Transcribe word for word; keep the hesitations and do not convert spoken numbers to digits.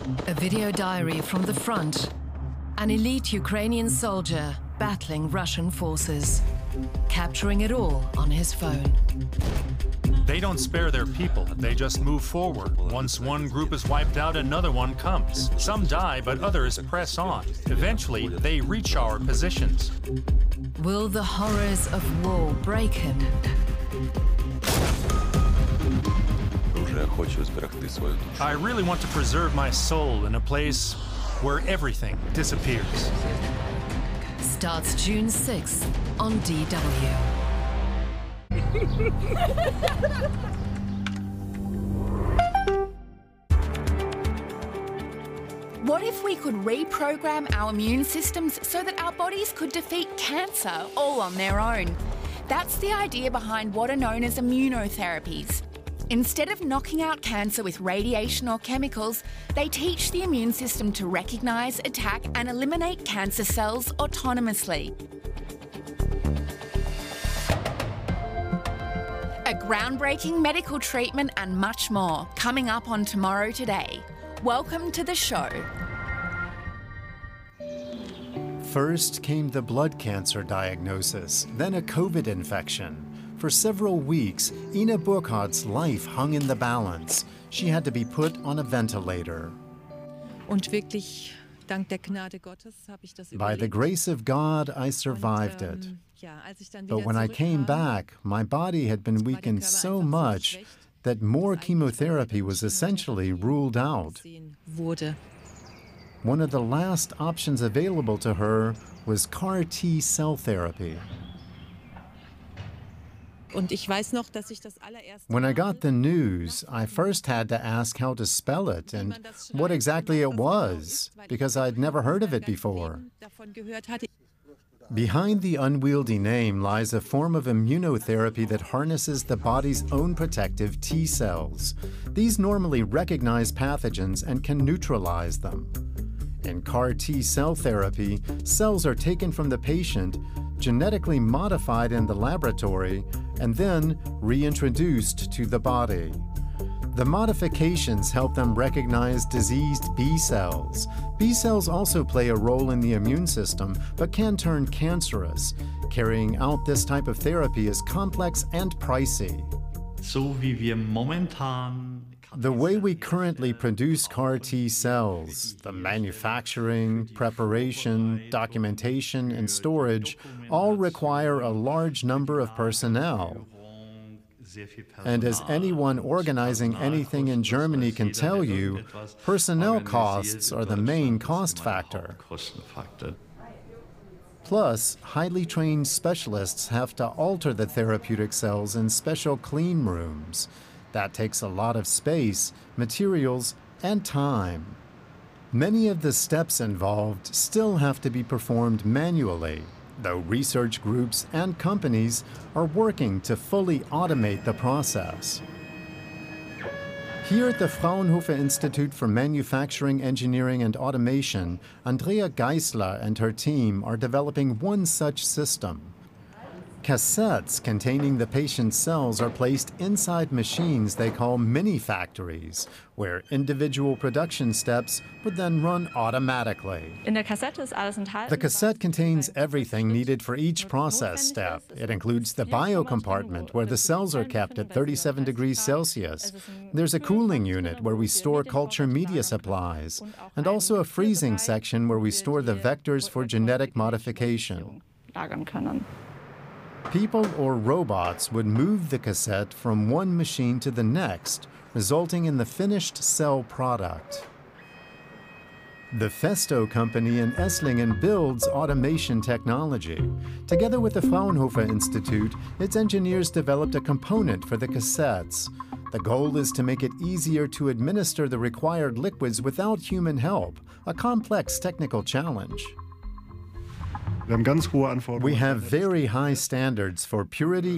A video diary from the front. An elite Ukrainian soldier battling Russian forces, capturing it all on his phone. They don't spare their people. They just move forward. Once one group is wiped out, another one comes. Some die, but others press on. Eventually, they reach our positions. Will the horrors of war break him? I really want to preserve my soul in a place where everything disappears. Starts June sixth on D W. What if we could reprogram our immune systems so that our bodies could defeat cancer all on their own? That's the idea behind what are known as immunotherapies. Instead of knocking out cancer with radiation or chemicals, they teach the immune system to recognise, attack and eliminate cancer cells autonomously. A groundbreaking medical treatment and much more coming up on Tomorrow Today. Welcome to the show. First came the blood cancer diagnosis, then a COVID infection. For several weeks, Ina Burkhardt's life hung in the balance. She had to be put on a ventilator. Und wirklich, dank der Gnade Gottes, habe ich das überlebt. By the grace of God, I survived it. But when I came back, my body had been weakened so much that more chemotherapy was essentially ruled out. One of the last options available to her was C A R T cell therapy. When I got the news, I first had to ask how to spell it and what exactly it was, because I'd never heard of it before. Behind the unwieldy name lies a form of immunotherapy that harnesses the body's own protective T cells. These normally recognize pathogens and can neutralize them. In C A R T cell therapy, cells are taken from the patient, genetically modified in the laboratory, and then reintroduced to the body. The modifications help them recognize diseased B cells. B cells also play a role in the immune system, but can turn cancerous. Carrying out this type of therapy is complex and pricey. So wie wir momentan The way we currently produce C A R T cells, the manufacturing, preparation, documentation, and storage, all require a large number of personnel. And as anyone organizing anything in Germany can tell you, personnel costs are the main cost factor. Plus, highly trained specialists have to alter the therapeutic cells in special clean rooms. That takes a lot of space, materials, and time. Many of the steps involved still have to be performed manually, though research groups and companies are working to fully automate the process. Here at the Fraunhofer Institute for Manufacturing, Engineering and Automation, Andrea Geisler and her team are developing one such system. Cassettes containing the patient's cells are placed inside machines they call mini-factories, where individual production steps would then run automatically. The cassette contains everything needed for each process step. It includes the biocompartment, where the cells are kept at thirty-seven degrees Celsius. There's a cooling unit where we store culture media supplies, and also a freezing section where we store the vectors for genetic modification. People or robots would move the cassette from one machine to the next, resulting in the finished cell product. The Festo company in Esslingen builds automation technology. Together with the Fraunhofer Institute, its engineers developed a component for the cassettes. The goal is to make it easier to administer the required liquids without human help, a complex technical challenge. We have very high standards for purity